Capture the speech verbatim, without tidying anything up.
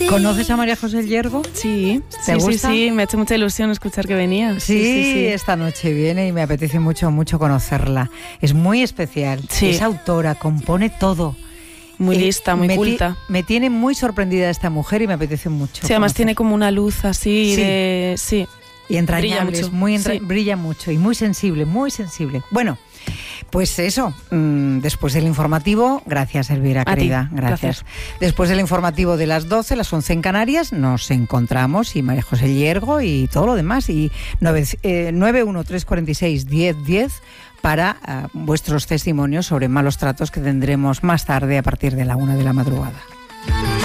¿Conoces a María José Llergo? Sí, ¿Te sí, gusta? sí, sí, me ha hecho mucha ilusión escuchar que venía. Sí, Sí, sí, sí. Esta noche viene y me apetece mucho, mucho conocerla. Es muy especial, Sí. Es autora, compone todo. Muy Eh, lista, muy me ti- culta. Me tiene muy sorprendida esta mujer y me apetece mucho. Sí, además conocer. tiene como una luz así Sí. de... Sí. Y entrañable, Brilla es mucho, muy entra- sí. brilla mucho y muy sensible, muy sensible. Bueno, pues eso, mmm, después del informativo, gracias Elvira, A ti, querida, gracias. gracias. Después del informativo de las doce, las once en Canarias, nos encontramos y María José Llergo y todo lo demás, y nueve uno tres cuatro seis diez diez para uh, vuestros testimonios sobre malos tratos que tendremos más tarde a partir de la una de la madrugada.